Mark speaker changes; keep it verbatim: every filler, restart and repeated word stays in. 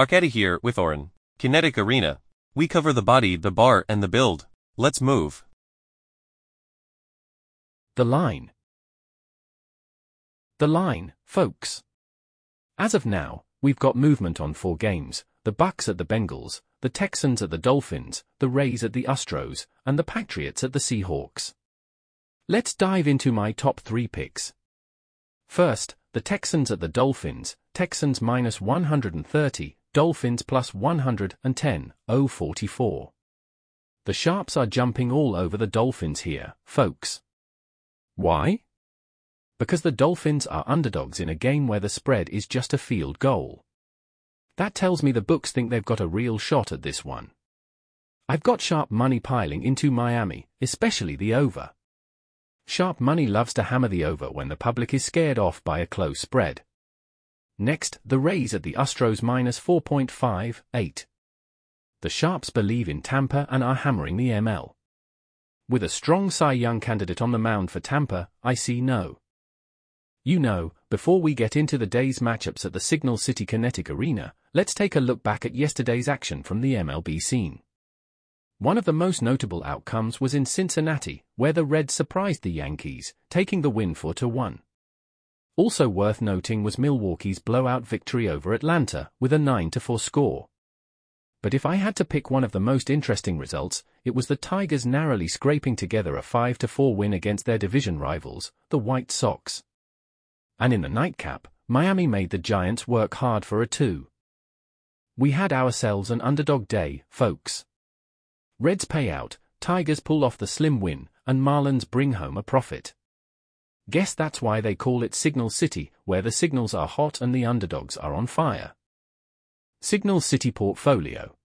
Speaker 1: Arcady here with Oren. Kinetic Arena. We cover the body, the bar, and the build. Let's move.
Speaker 2: The line. The line, folks. As of now, we've got movement on four games: the Bucks at the Bengals, the Texans at the Dolphins, the Rays at the Astros, and the Patriots at the Seahawks. Let's dive into my top three picks. First, the Texans at the Dolphins, Texans minus one hundred thirty, Dolphins plus one hundred ten, oh forty-four. The Sharps are jumping all over the Dolphins here, folks. Why? Because the Dolphins are underdogs in a game where the spread is just a field goal. That tells me the books think they've got a real shot at this one. I've got sharp money piling into Miami, especially the over. Sharp money loves to hammer the over when the public is scared off by a close spread. Next, the Rays at the Astros minus four point five eight. The Sharps believe in Tampa and are hammering the M L. With a strong Cy Young candidate on the mound for Tampa, I see no. You know, before we get into the day's matchups at the Signal City Kinetic Arena, let's take a look back at yesterday's action from the M L B scene. One of the most notable outcomes was in Cincinnati, where the Reds surprised the Yankees, taking the win four to one. Also worth noting was Milwaukee's blowout victory over Atlanta, with a nine to four score. But if I had to pick one of the most interesting results, it was the Tigers narrowly scraping together a five to four win against their division rivals, the White Sox. And in the nightcap, Miami made the Giants work hard for a two. We had ourselves an underdog day, folks. Reds pay out, Tigers pull off the slim win, and Marlins bring home a profit. Guess that's why they call it Signal City, where the signals are hot and the underdogs are on fire. Signal City Portfolio.